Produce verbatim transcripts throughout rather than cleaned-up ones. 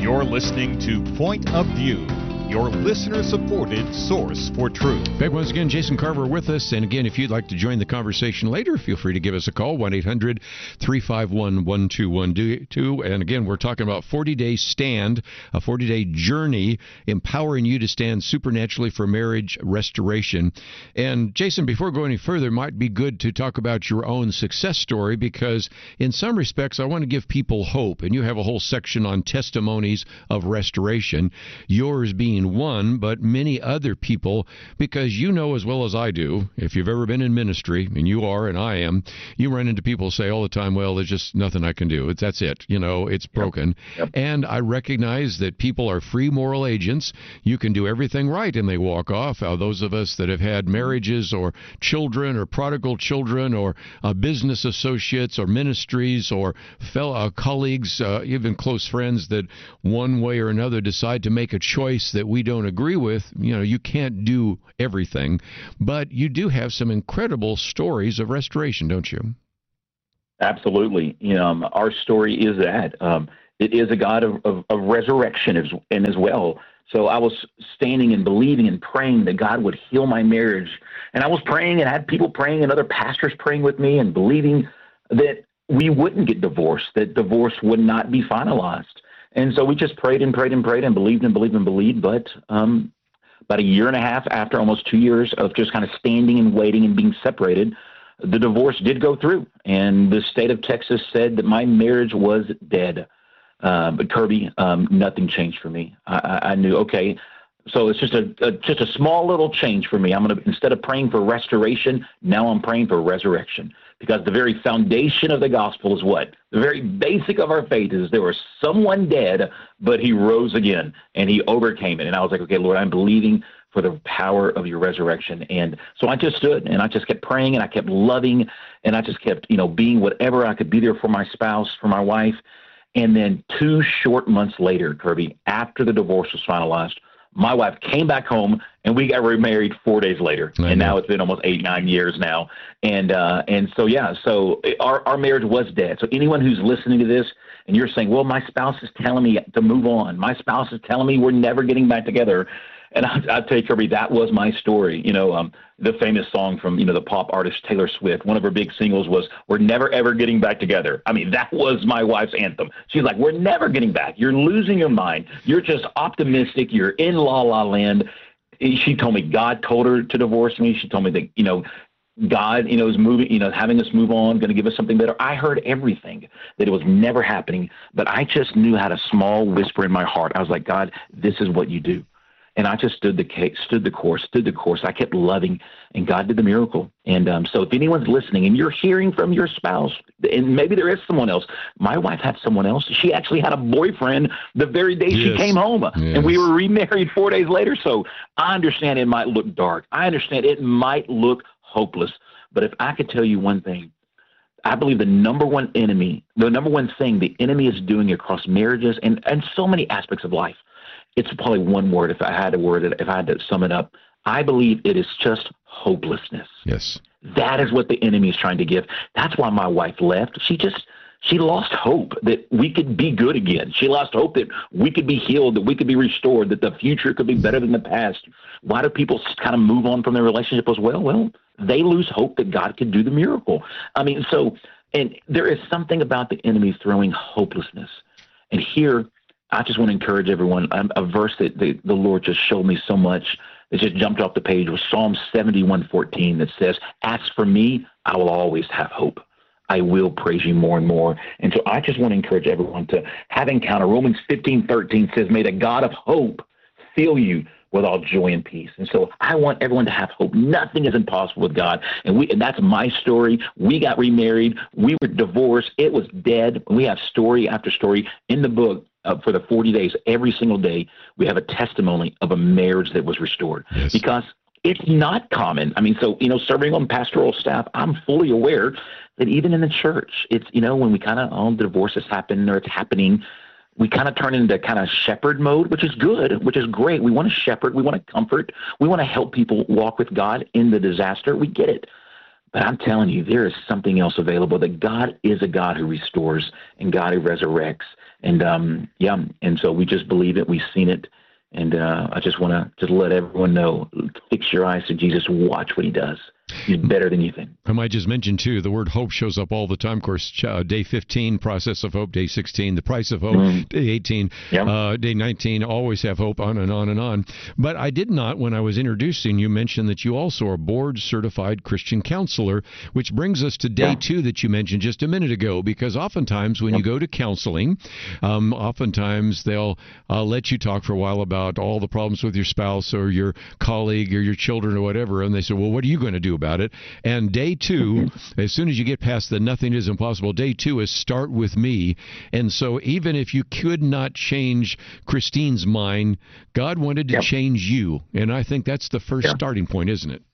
You're listening to Point of View, your listener-supported source for truth. Back once again, Jason Carver with us. And again, if you'd like to join the conversation later, feel free to give us a call, one eight hundred three five one one two one two. And again, we're talking about forty-day stand, a forty-day journey, empowering you to stand supernaturally for marriage restoration. And Jason, before going any further, it might be good to talk about your own success story, because in some respects, I want to give people hope. And you have a whole section on testimonies of restoration, yours being one, but many other people, because you know as well as I do, if you've ever been in ministry, and you are and I am, you run into people say all the time, well, there's just nothing I can do. It's, that's it. You know, it's broken. Yep. Yep. And I recognize that people are free moral agents. You can do everything right and they walk off. Uh, those of us that have had marriages or children or prodigal children or uh, business associates or ministries or fellow uh, colleagues, uh, even close friends that one way or another decide to make a choice that we don't agree with, you know, you can't do everything, but you do have some incredible stories of restoration, don't you? Absolutely. You know, um, our story is that. Um, it is a God of, of, of resurrection as, and as well. So I was standing and believing and praying that God would heal my marriage. And I was praying and had people praying and other pastors praying with me and believing that we wouldn't get divorced, that divorce would not be finalized. And so we just prayed and prayed and prayed and believed and believed and believed. But um, about a year and a half after almost two years of just kind of standing and waiting and being separated, the divorce did go through. And the state of Texas said that my marriage was dead. Uh, but Kirby, um, nothing changed for me. I, I, I knew, okay, so it's just a, a just a small little change for me. I'm going to, instead of praying for restoration, now I'm praying for resurrection. Because the very foundation of the gospel is what? The very basic of our faith is there was someone dead, but he rose again, and he overcame it. And I was like, okay, Lord, I'm believing for the power of your resurrection. And so I just stood, and I just kept praying, and I kept loving, and I just kept, you know, being whatever I could be there for my spouse, for my wife. And then two short months later, Kirby, after the divorce was finalized, my wife came back home, and we got remarried four days later. I and know. Now it's been almost eight, nine years now. And uh, and so, yeah, so our, our marriage was dead. So anyone who's listening to this and you're saying, well, my spouse is telling me to move on. My spouse is telling me we're never getting back together. And I, I tell you, Kirby, that was my story. You know, um, the famous song from, you know, the pop artist Taylor Swift, one of her big singles was, we're never, ever getting back together. I mean, that was my wife's anthem. She's like, we're never getting back. You're losing your mind. You're just optimistic. You're in la la land. She told me God told her to divorce me. She told me that, you know, God, you know, is moving, you know, having us move on, going to give us something better. I heard everything, that it was never happening, but I just knew had a small whisper in my heart. I was like, God, this is what you do. And I just stood the case, stood the course, stood the course. I kept loving, and God did the miracle. And um, so if anyone's listening and you're hearing from your spouse, and maybe there is someone else, my wife had someone else. She actually had a boyfriend the very day yes. she came home, yes. and we were remarried four days later. So I understand it might look dark. I understand it might look hopeless. But if I could tell you one thing, I believe the number one enemy, the number one thing the enemy is doing across marriages and, and so many aspects of life, it's probably one word, if I had to word it, if I had to sum it up, I believe it is just hopelessness. Yes. That is what the enemy is trying to give. That's why my wife left. She just, she lost hope that we could be good again. She lost hope that we could be healed, that we could be restored, that the future could be better than the past. Why do people kind of move on from their relationship as well? Well, they lose hope that God could do the miracle. I mean, so, and there is something about the enemy throwing hopelessness. And here, I just want to encourage everyone. Um, a verse that the, the Lord just showed me so much, that just jumped off the page, was Psalm seventy-one fourteen, that says, as for me, I will always have hope. I will praise you more and more. And so I just want to encourage everyone to have encounter. Romans fifteen thirteen says, may the God of hope fill you with all joy and peace. And so I want everyone to have hope. Nothing is impossible with God. And we, and that's my story. We got remarried. We were divorced. It was dead. We have story after story in the book. Uh, for the forty days, every single day, we have a testimony of a marriage that was restored. Yes. Because it's not common. I mean, so, you know, serving on pastoral staff, I'm fully aware that even in the church, it's, you know, when we kind of, oh, the divorces happen or it's happening, we kind of turn into kind of shepherd mode, which is good, which is great. We want to shepherd. We want to comfort. We want to help people walk with God in the disaster. We get it. But I'm telling you, there is something else available, that God is a God who restores and God who resurrects. And um, yeah, and so we just believe it. We've seen it. And uh, I just want to just let everyone know, fix your eyes to Jesus. Watch what he does. He's better than you think. I might just mention, too, the word hope shows up all the time. Of course, uh, day fifteen, process of hope, day sixteen, the price of hope, mm. day eighteen, yep. uh, day nineteen, always have hope, on and on and on. But I did not, when I was introducing you, mention that you also are a board-certified Christian counselor, which brings us to day yeah. two that you mentioned just a minute ago, because oftentimes when yep. you go to counseling, um, oftentimes they'll uh, let you talk for a while about all the problems with your spouse or your colleague or your children or whatever, and they say, well, what are you going to do about it? And day two, as soon as you get past the nothing is impossible, day two is start with me. And so even if you could not change Christine's mind, God wanted to yep. change you. And I think that's the first yeah. starting point, isn't it?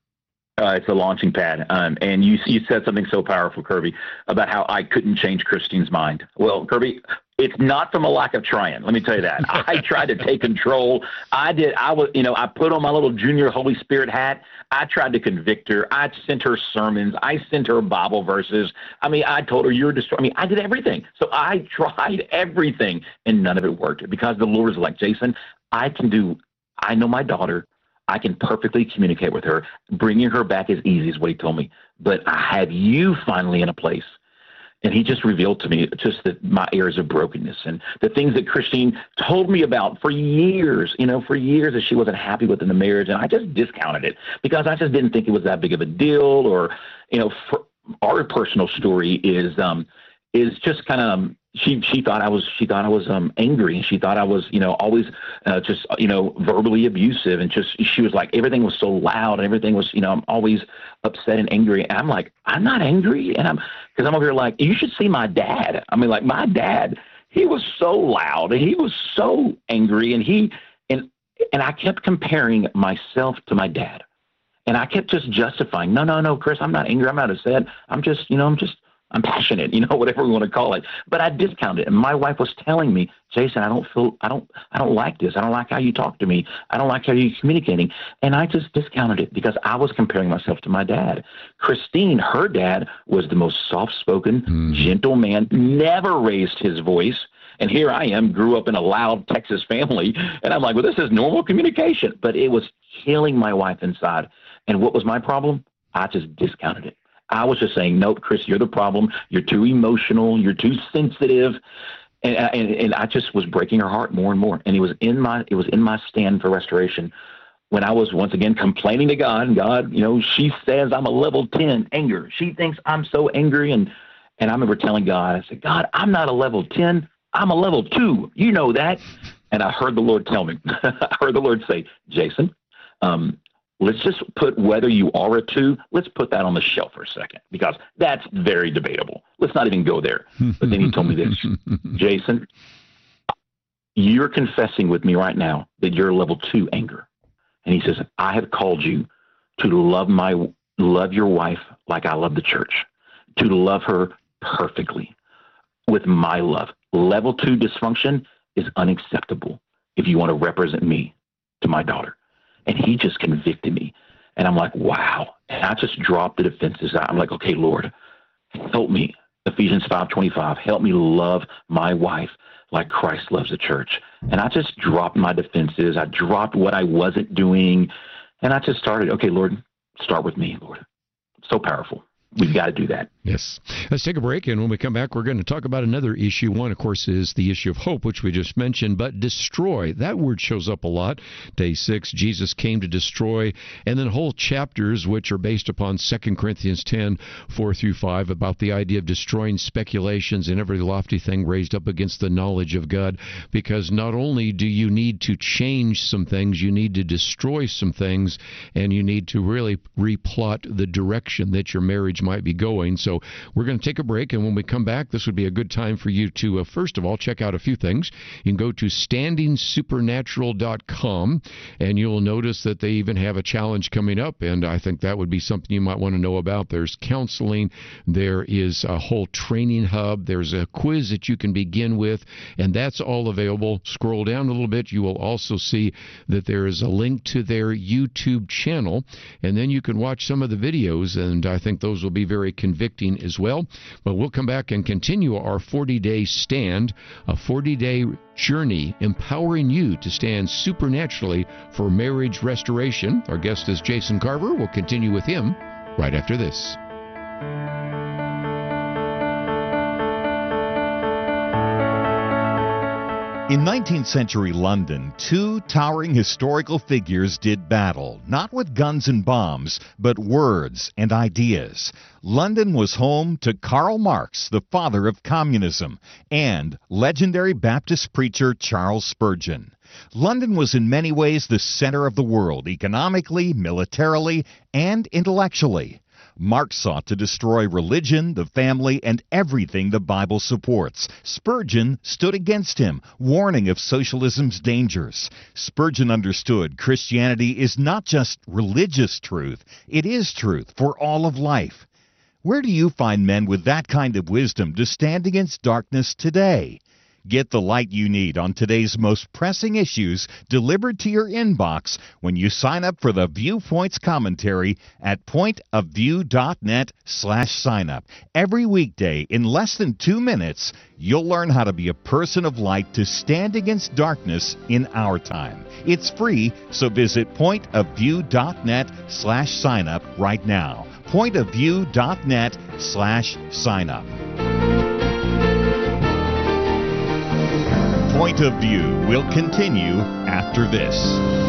Uh, it's a launching pad. Um, and you, you said something so powerful, Kirby, about how I couldn't change Christine's mind. Well, Kirby, it's not from a lack of trying. Let me tell you that. I tried to take control. I did. I was, you know, I put on my little junior Holy Spirit hat. I tried to convict her. I sent her sermons. I sent her Bible verses. I mean, I told her you're destroyed. I mean, I did everything. So I tried everything, and none of it worked because the Lord was like, Jason, I can do. I know my daughter. I can perfectly communicate with her. Bringing her back is easy, is what he told me. But I have you finally in a place. And he just revealed to me just that my areas of brokenness and the things that Christine told me about for years, you know, for years that she wasn't happy with in the marriage. And I just discounted it because I just didn't think it was that big of a deal. Or, you know, for our personal story is um, is just kind of she she thought I was she thought I was um angry, and she thought I was, you know, always uh, just, you know, verbally abusive, and just she was like everything was so loud and everything was, you know, I'm always upset and angry. And I'm like, I'm not angry, and I'm because I'm over here like, you should see my dad. I mean, like my dad, he was so loud and he was so angry, and he and and I kept comparing myself to my dad, and I kept just justifying, no, no, no, Chris, I'm not angry, I'm not upset, I'm just, you know, I'm just. I'm passionate, you know, whatever we want to call it. But I discounted it. And my wife was telling me, Jason, I don't feel, I don't, I don't like this. I don't like how you talk to me. I don't like how you're communicating. And I just discounted it because I was comparing myself to my dad. Christine, her dad was the most soft-spoken, mm. gentle man, never raised his voice. And here I am, grew up in a loud Texas family. And I'm like, well, this is normal communication. But it was killing my wife inside. And what was my problem? I just discounted it. I was just saying, nope, Chris, you're the problem. You're too emotional. You're too sensitive. And, and and I just was breaking her heart more and more. And it was in my it was in my stand for restoration when I was once again complaining to God. And God, you know, she says I'm a level ten anger. She thinks I'm so angry. And and I remember telling God, I said, God, I'm not a level ten. I'm a level two. You know that. And I heard the Lord tell me. I heard the Lord say, Jason, um, let's just put whether you are a two, let's put that on the shelf for a second, because that's very debatable. Let's not even go there. But then he told me this, Jason, you're confessing with me right now that you're a level two anger. And he says, I have called you to love my, love your wife like I love the church, to love her perfectly with my love. Level two dysfunction is unacceptable if you want to represent me to my daughter. And he just convicted me. And I'm like, wow. And I just dropped the defenses out. I'm like, okay, Lord, help me. Ephesians five twenty-five, help me love my wife like Christ loves the church. And I just dropped my defenses. I dropped what I wasn't doing. And I just started, okay, Lord, start with me, Lord. So powerful. We've got to do that. Yes. Let's take a break, and when we come back, we're going to talk about another issue. One, of course, is the issue of hope, which we just mentioned, but destroy. That word shows up a lot. Day six, Jesus came to destroy, and then whole chapters, which are based upon Second Corinthians ten, four through five, about the idea of destroying speculations and every lofty thing raised up against the knowledge of God, because not only do you need to change some things, you need to destroy some things, and you need to really replot the direction that your marriage might be going. So we're going to take a break, and when we come back, this would be a good time for you to, uh, first of all, check out a few things. You can go to standing supernatural dot com, and you'll notice that they even have a challenge coming up, and I think that would be something you might want to know about. There's counseling. There is a whole training hub. There's a quiz that you can begin with, and that's all available. Scroll down a little bit. You will also see that there is a link to their YouTube channel, and then you can watch some of the videos, and I think those will will be very convicting as well. But we'll come back and continue our forty-day stand, a forty-day journey empowering you to stand supernaturally for marriage restoration. Our guest is Jason Carver. We'll continue with him right after this. In nineteenth century London, two towering historical figures did battle, not with guns and bombs, but words and ideas. London was home to Karl Marx, the father of communism, and legendary Baptist preacher Charles Spurgeon. London was in many ways the center of the world, economically, militarily, and intellectually. Marx sought to destroy religion, the family, and everything the Bible supports. Spurgeon stood against him, warning of socialism's dangers. Spurgeon understood Christianity is not just religious truth, it is truth for all of life. Where do you find men with that kind of wisdom to stand against darkness today? Get the light you need on today's most pressing issues delivered to your inbox when you sign up for the Viewpoints commentary at pointofview.net slash sign up. Every weekday, in less than two minutes, you'll learn how to be a person of light to stand against darkness in our time. It's free, so visit pointofview.net slash sign up right now. pointofview.net slash sign up. Point of View will continue after this.